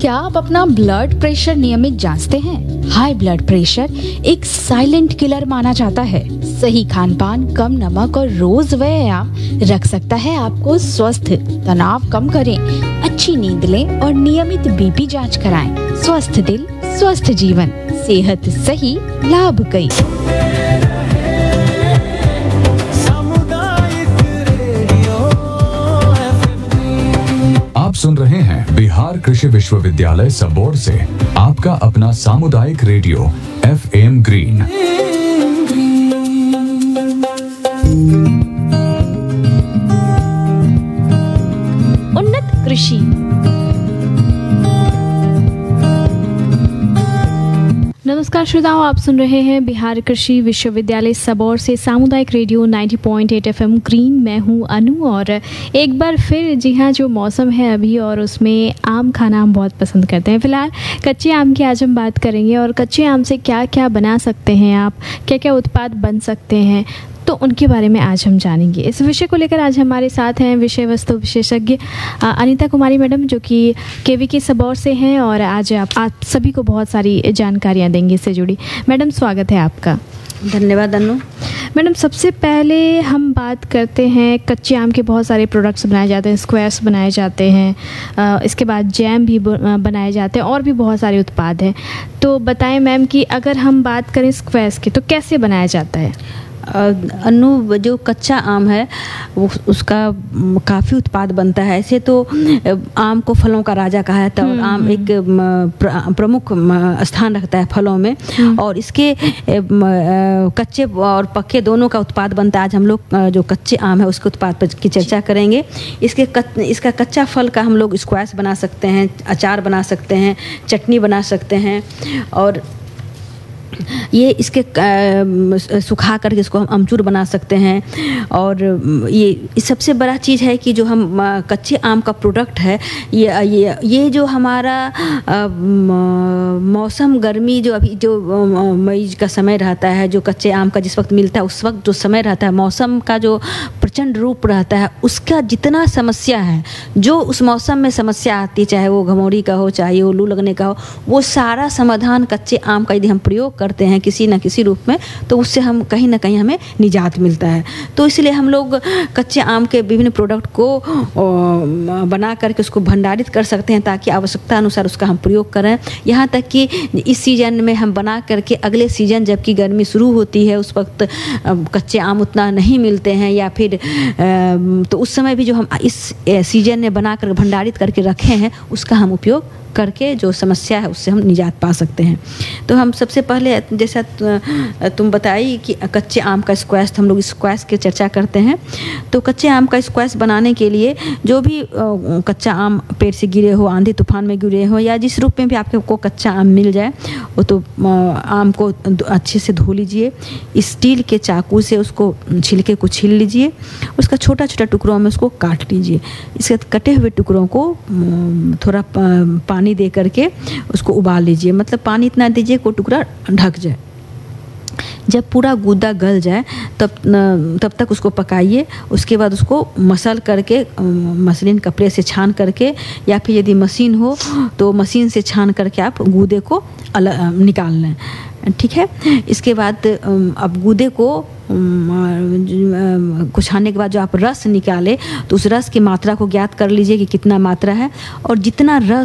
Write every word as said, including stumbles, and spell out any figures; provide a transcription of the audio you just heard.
क्या आप अपना ब्लड प्रेशर नियमित जांचते हैं? हाई ब्लड प्रेशर एक साइलेंट किलर माना जाता है। सही खान पान, कम नमक और रोज व्यायाम रख सकता है आपको स्वस्थ। तनाव कम करें, अच्छी नींद लें और नियमित बीपी जांच कराएं। स्वस्थ दिल, स्वस्थ जीवन, सेहत सही, लाभ कई। आप सुन रहे हैं बिहार कृषि विश्वविद्यालय सबौर से आपका अपना सामुदायिक रेडियो एफ एम ग्रीन। उन्नत कृषि। नमस्कार श्रोताओं, आप सुन रहे हैं बिहार कृषि विश्वविद्यालय सबौर से सामुदायिक रेडियो नब्बे पॉइंट आठ एफएम ग्रीन। मैं हूं अनु और एक बार फिर जी हाँ, जो मौसम है अभी और उसमें आम खाना हम बहुत पसंद करते हैं। फ़िलहाल कच्चे आम की आज हम बात करेंगे और कच्चे आम से क्या क्या बना सकते हैं आप, क्या क्या उत्पाद बन सकते हैं, तो उनके बारे में आज हम जानेंगे। इस विषय को लेकर आज हमारे साथ हैं विषय वस्तु विशेषज्ञ अनीता कुमारी मैडम, जो कि केवी के सबौर से हैं और आज आप, आप सभी को बहुत सारी जानकारियां देंगी इससे जुड़ी। मैडम स्वागत है आपका। धन्यवाद अनु। मैडम सबसे पहले हम बात करते हैं, कच्चे आम के बहुत सारे प्रोडक्ट्स बनाए जाते हैं, स्क्वैश बनाए जाते हैं, इसके बाद जैम भी बनाए जाते हैं और भी बहुत सारे उत्पाद हैं। तो बताएं मैम कि अगर हम बात करें स्क्वैश की तो कैसे बनाया जाता है? अनु, जो कच्चा आम है वो उसका काफ़ी उत्पाद बनता है। ऐसे तो आम को फलों का राजा कहा जाता है और आम एक प्रमुख स्थान रखता है फलों में, और इसके कच्चे और पक्के दोनों का उत्पाद बनता है। आज हम लोग जो कच्चे आम है उसके उत्पाद पर की चर्चा करेंगे। इसके कच, इसका कच्चा फल का हम लोग स्क्वैश बना सकते हैं, अचार बना सकते हैं, चटनी बना सकते हैं, और ये इसके सुखा करके इसको हम अमचूर बना सकते हैं। और ये सबसे बड़ा चीज़ है कि जो हम कच्चे आम का प्रोडक्ट है, ये ये ये जो हमारा मौसम गर्मी जो अभी जो मई का समय रहता है, जो कच्चे आम का जिस वक्त मिलता है उस वक्त जो समय रहता है, मौसम का जो प्रचंड रूप रहता है, उसका जितना समस्या है, जो उस मौसम में समस्या आती, चाहे वो घमौरी का हो, चाहे वो लू लगने का हो, वो सारा समाधान कच्चे आम का यदि हम प्रयोग करते हैं किसी न किसी रूप में, तो उससे हम कहीं ना कहीं हमें निजात मिलता है। तो इसलिए हम लोग कच्चे आम के विभिन्न प्रोडक्ट को बना करके उसको भंडारित कर सकते हैं ताकि आवश्यकता अनुसार उसका हम प्रयोग करें। यहाँ तक कि इस सीजन में हम बना करके अगले सीजन जबकि गर्मी शुरू होती है उस वक्त कच्चे आम उतना नहीं मिलते हैं, या फिर तो उस समय भी जो हम इस सीजन में बना कर भंडारित करके रखे हैं उसका हम उपयोग करके जो समस्या है उससे हम निजात पा सकते हैं। तो हम सबसे पहले, जैसा तुम बताई कि कच्चे आम का स्क्वैश, हम लोग स्क्वैश की चर्चा करते हैं। तो कच्चे आम का स्क्वैश बनाने के लिए जो भी कच्चा आम पेड़ से गिरे हो, आंधी तूफान में गिरे हो, या जिस रूप में भी आपको कच्चा आम मिल जाए, वो तो आम को अच्छे से धो लीजिए, स्टील के चाकू से उसको छिलके को छील लीजिए, उसका छोटा छोटा टुकड़ों में उसको काट लीजिए। इसके कटे हुए टुकड़ों को थोड़ा पानी दे करके उसको उबाल लीजिए, मतलब पानी इतना दीजिए कि वो टुकड़ा ढक जाए। जब पूरा गूदा गल जाए तब तब तक उसको पकाइए। उसके बाद उसको मसल करके मसलिन कपड़े से छान करके, या फिर यदि मशीन हो तो मशीन से छान करके आप गूदे को अलग निकाल लें। ठीक है। इसके बाद अब गूदे को को छानने के बाद जो आप रस निकाले तो उस रस की मात्रा को ज्ञात कर लीजिए कि कितना मात्रा है, और जितना रस